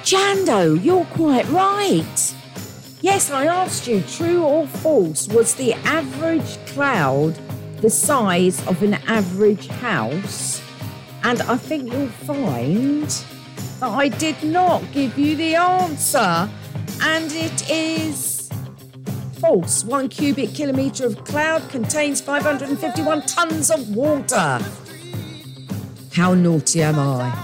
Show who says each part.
Speaker 1: Jando, you're quite right. Yes, I asked you, true or false, was the average cloud the size of an average house? And I think you'll find that I did not give you the answer. And it is false. 1 cubic kilometre of cloud contains 551 tonnes of water. How naughty am I?